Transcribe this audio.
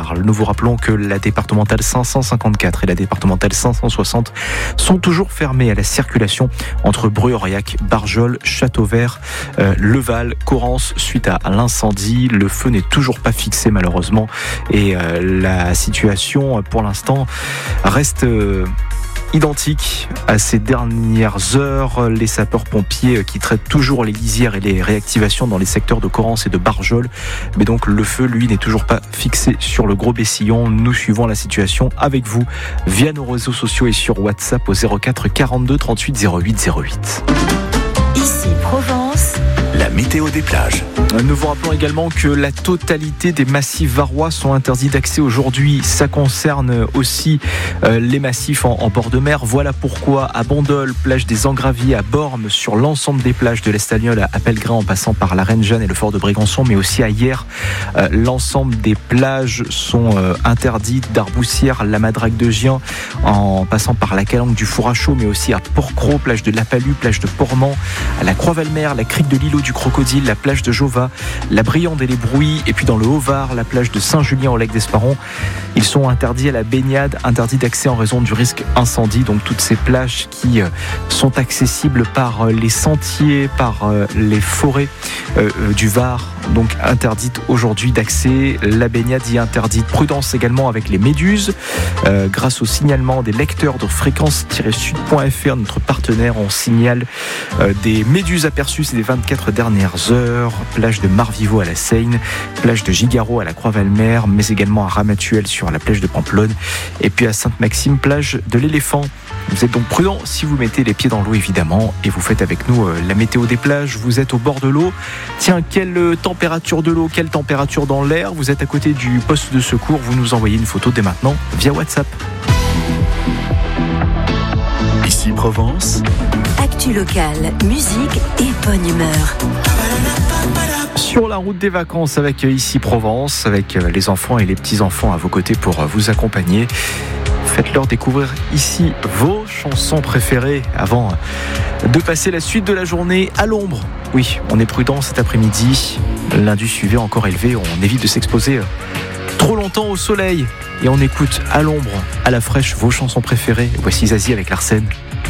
gare. Nous vous rappelons que la départementale 554 et la départementale 560 sont toujours fermées à la circulation entre Brue-Aurillac, Barjol, Châteauvert, Leval, Corrence suite à l'incendie. Le feu n'est toujours pas fixé malheureusement et la situation pour l'instant reste identique à ces dernières heures. Les sapeurs-pompiers qui traitent toujours les lisières et les réactivations dans les secteurs de Corrence et de Barjol. Mais donc le feu, lui, n'est toujours pas fixé sur le Gros Bessillon. Nous suivons la situation avec vous via nos réseaux sociaux et sur WhatsApp au 04 42 38 08 08. Ici Provence. La météo des plages. Nous vous rappelons également que la totalité des massifs varois sont interdits d'accès aujourd'hui. Ça concerne aussi les massifs en bord de mer. Voilà pourquoi à Bandol, plage des Engraviers, à Bormes, sur l'ensemble des plages de l'Estagnol à Pellegrin en passant par la Reine-Jeanne et le fort de Brégançon, mais aussi à Hyères, l'ensemble des plages sont interdites. D'Arboussière, la Madrague de Gien, en passant par la Calanque du Four à Chaud, mais aussi à Port-Cros, plage de La Palue, plage de Portman, à la Croix-Valmer, la crique de l'îlot du Crocodile, la plage de Jova, la Briande et les Brouilles, et puis dans le Haut-Var, la plage de Saint-Julien au lac d'Esparon. Ils sont interdits à la baignade, interdits d'accès en raison du risque incendie. Donc toutes ces plages qui sont accessibles par les sentiers, par les forêts du Var, donc interdites aujourd'hui d'accès. La baignade y est interdite. Prudence également avec les méduses. Grâce au signalement des lecteurs de fréquence-sud.fr, notre partenaire, on signale des méduses aperçues ces 24 dernières heures. Plage de Marviveau à la Seine, plage de Gigaro à la Croix-Valmer, mais également à Ramatuelle sur la plage de Pamplonne, et puis à Sainte-Maxime, plage de l'Éléphant. Vous êtes donc prudent si vous mettez les pieds dans l'eau évidemment, et vous faites avec nous la météo des plages. Vous êtes au bord de l'eau. Tiens, quelle température de l'eau, quelle température dans l'air? Vous êtes à côté du poste de secours, vous nous envoyez une photo dès maintenant via WhatsApp. Ici Provence. Actu locale, musique et bonne humeur. Sur la route des vacances avec Ici Provence, avec les enfants et les petits-enfants à vos côtés pour vous accompagner. Faites-leur découvrir ici vos chansons préférées avant de passer la suite de la journée à l'ombre. Oui, on est prudent cet après-midi. L'indice UV encore élevé, on évite de s'exposer trop longtemps au soleil. Et on écoute à l'ombre, à la fraîche, vos chansons préférées. Voici Zazie avec Larsen.